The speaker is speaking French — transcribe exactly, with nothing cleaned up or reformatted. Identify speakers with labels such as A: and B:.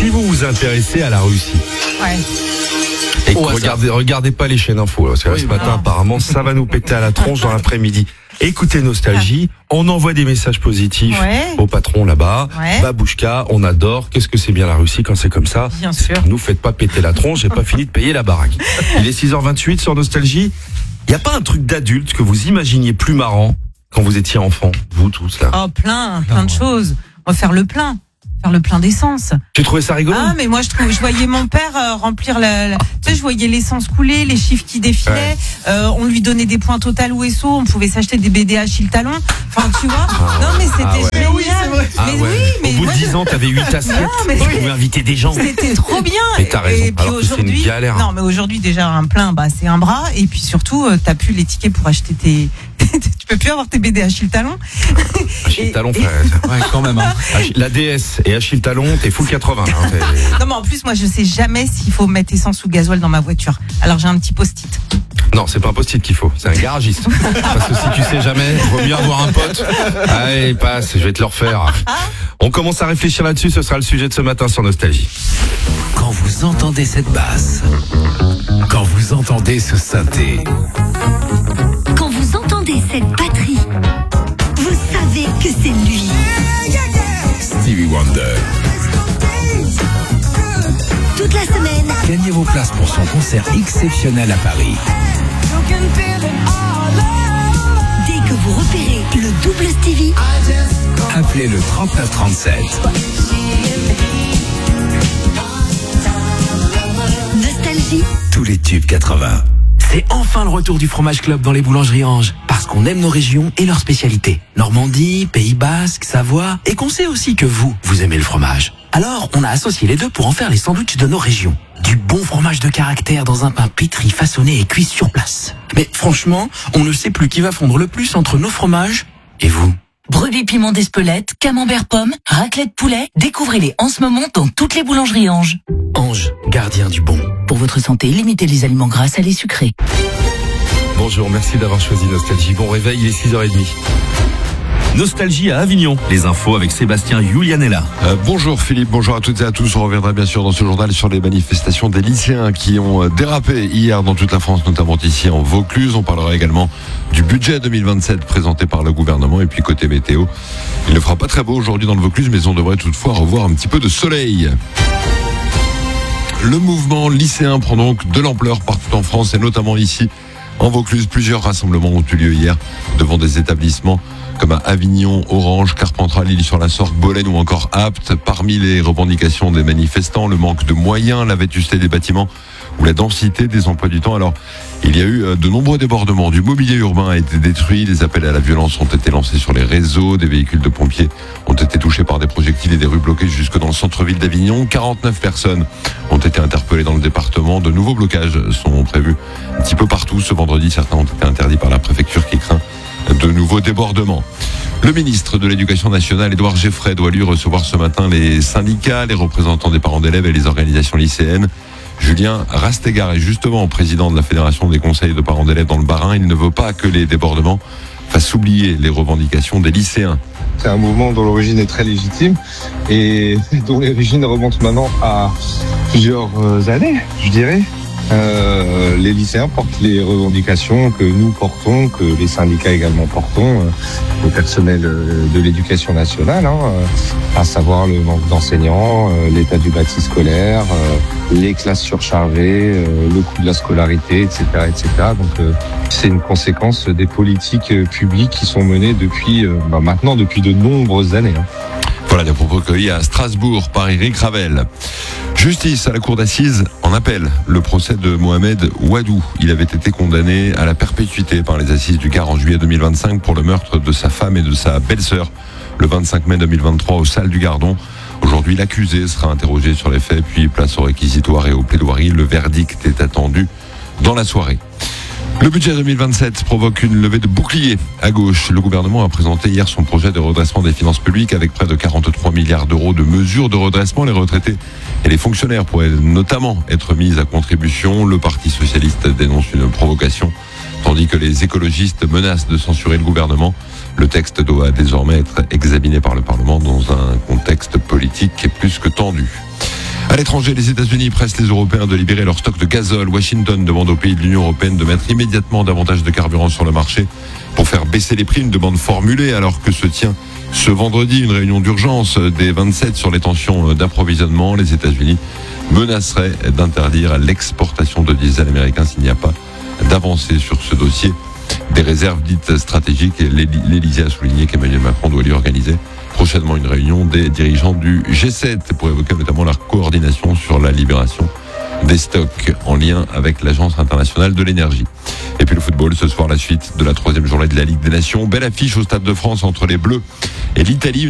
A: Si vous vous intéressez à la Russie,
B: Ouais.
A: et que
C: Oh,
A: regardez, regardez pas les chaînes info, parce que là,
C: Oui,
A: ce
C: bah
A: matin,
B: non.
A: apparemment, ça va nous péter à la tronche dans l'après-midi. Écoutez Nostalgie, on envoie des messages positifs
B: Ouais.
A: au patron là-bas.
B: Ouais.
A: Babouchka, on adore. Qu'est-ce que c'est bien la Russie quand c'est comme ça?
B: Bien sûr.
A: Nous faites pas péter la tronche, j'ai pas fini de payer la baraque. Il est six heures vingt-huit sur Nostalgie. Il y a pas un truc d'adulte que vous imaginiez plus marrant quand vous étiez enfant, vous tous là?
B: Oh, plein, plein de choses. On va faire le plein. Faire le plein d'essence.
A: Tu trouvais ça rigolo?
B: Ah, mais moi, je trouve, je voyais mon père euh, remplir la, la- tu sais, je voyais l'essence couler, les chiffres qui défilaient.
A: Ouais.
B: Euh, on lui donnait des points Total ou S O. On pouvait s'acheter des B D Achille Talon. Enfin, tu vois. non, mais c'était
A: Ah ouais.
B: génial.
C: Oui, c'est vrai.
A: Ah
B: mais
A: ouais.
B: oui, mais
A: Au bout de
B: moi,
A: dix ans, t'avais huit assiettes.
B: Non, mais-
A: Tu pouvais inviter des gens.
B: c'était trop bien.
A: Mais t'as raison.
B: Et puis
A: Alors que c'est une
B: aujourd'hui,
A: galère.
B: non, mais aujourd'hui déjà un plein, bah c'est un bras. Et puis surtout, euh, t'as plus les tickets pour acheter tes, tu peux plus avoir tes B D Achille Talon.
A: Achille
B: Et-
A: Talon,
B: et-
A: frère.
C: Ouais, quand même. Hein.
A: Ach- La D S et Achille Talon, t'es full quatre-vingts. Hein, t'es-
B: Non, mais en plus, moi, je sais jamais s'il faut mettre essence ou gasoil dans ma voiture. Alors j'ai un petit post-it.
A: Non, c'est pas un post-it qu'il faut, c'est un garagiste. Parce que si tu sais jamais, vaut mieux avoir un pote. Allez, passe, je vais te le refaire. On commence à réfléchir là-dessus, ce sera le sujet de ce matin sur Nostalgie.
D: Quand vous entendez cette basse, quand vous entendez ce synthé,
E: Quand vous entendez cette batterie, vous savez que c'est lui.
D: Stevie Wonder.
E: Toute la semaine,
D: Gagnez vos places pour son concert exceptionnel à Paris.
E: dès que vous repérez le double Stevie,
D: Appelez le trente-neuf trente-sept.
E: Nostalgie,
D: Tous les tubes quatre-vingts. C'est enfin le retour du fromage club dans les boulangeries Ange. Parce qu'on aime nos régions et leurs spécialités. Normandie, Pays Basque, Savoie. Et qu'on sait aussi que vous, vous aimez le fromage. Alors, on a associé les deux pour en faire les sandwichs de nos régions. Du bon fromage de caractère dans un pain pétri, façonné et cuit sur place. Mais franchement, on ne sait plus qui va fondre le plus entre nos fromages et vous.
F: Brebis piment d'Espelette, camembert pomme, raclette poulet, découvrez-les en ce moment dans toutes les boulangeries Ange.
D: Ange, gardien du bon.
F: Pour votre santé, limitez les aliments gras, salés, sucrés.
A: Bonjour, merci d'avoir choisi Nostalgie. Bon réveil, il est six heures trente.
G: Nostalgie à Avignon. Les infos avec Sébastien Julianella.
H: Euh, bonjour Philippe, bonjour à toutes et à tous. On reviendra bien sûr dans ce journal sur les manifestations des lycéens qui ont euh, dérapé hier dans toute la France, notamment ici en Vaucluse. On parlera également du budget deux mille vingt-sept présenté par le gouvernement. Et puis côté météo, il ne fera pas très beau aujourd'hui dans le Vaucluse, mais on devrait toutefois revoir un petit peu de soleil. Le mouvement lycéen prend donc de l'ampleur partout en France et notamment ici en Vaucluse. Plusieurs rassemblements ont eu lieu hier devant des établissements comme à Avignon, Orange, Carpentras, Lille-sur-la-Sorgue, Bolène ou encore Apt. Parmi les revendications des manifestants, le manque de moyens, la vétusté des bâtiments ou la densité des emplois du temps. Alors, il y a eu de nombreux débordements. Du mobilier urbain a été détruit, des appels à la violence ont été lancés sur les réseaux, des véhicules de pompiers ont été touchés par des projectiles et des rues bloquées jusque dans le centre-ville d'Avignon. quarante-neuf personnes ont été interpellées dans le département. De nouveaux blocages sont prévus un petit peu partout. Ce vendredi, certains ont été interdits par la préfecture qui craint de nouveaux débordements. Le ministre de l'Éducation nationale, Édouard Geffray, doit lui recevoir ce matin les syndicats, les représentants des parents d'élèves et les organisations lycéennes. Julien Rastegard est justement président de la Fédération des conseils de parents d'élèves dans le Bas-Rhin. Il ne veut pas que les débordements fassent oublier les revendications des lycéens.
I: C'est un mouvement dont l'origine est très légitime et dont l'origine remonte maintenant à plusieurs années, je dirais. Euh, les lycéens portent les revendications que nous portons, que les syndicats également portons, euh, le personnel euh, de l'éducation nationale, hein, euh, à savoir le manque d'enseignants, euh, l'état du bâti scolaire, euh, les classes surchargées, euh, le coût de la scolarité, et cetera, et cetera. Donc euh, c'est une conséquence des politiques publiques qui sont menées depuis euh, bah, maintenant depuis de nombreuses années. Hein.
H: Voilà des propos recueillis à Strasbourg par Éric Ravel. Justice à la cour d'assises en appel. Le procès de Mohamed Ouadou. Il avait été condamné à la perpétuité par les assises du Gard en juillet deux mille vingt-cinq pour le meurtre de sa femme et de sa belle-sœur le vingt-cinq mai deux mille vingt-trois aux Salles du Gardon. Aujourd'hui, l'accusé sera interrogé sur les faits, puis place au réquisitoire et au plaidoirie. Le verdict est attendu dans la soirée. Le budget deux mille vingt-sept provoque une levée de boucliers à gauche. Le gouvernement a présenté hier son projet de redressement des finances publiques avec près de quarante-trois milliards d'euros de mesures de redressement. Les retraités et les fonctionnaires pourraient notamment être mis à contribution. Le Parti socialiste dénonce une provocation, tandis que les écologistes menacent de censurer le gouvernement. Le texte doit désormais être examiné par le Parlement dans un contexte politique plus que tendu. À l'étranger, les États-Unis pressent les Européens de libérer leur stock de gazole. Washington demande aux pays de l'Union européenne de mettre immédiatement davantage de carburant sur le marché pour faire baisser les prix. Une demande formulée alors que se tient ce vendredi une réunion d'urgence des vingt-sept sur les tensions d'approvisionnement. Les États-Unis menaceraient d'interdire l'exportation de diesel américain s'il n'y a pas d'avancée sur ce dossier des réserves dites stratégiques. Et l'Élysée a souligné qu'Emmanuel Macron doit lui organiser prochainement une réunion des dirigeants du G sept pour évoquer notamment la coordination sur la libération des stocks en lien avec l'Agence internationale de l'énergie. Et puis le football, ce soir la suite de la troisième journée de la Ligue des Nations. Belle affiche au Stade de France entre les Bleus et l'Italie.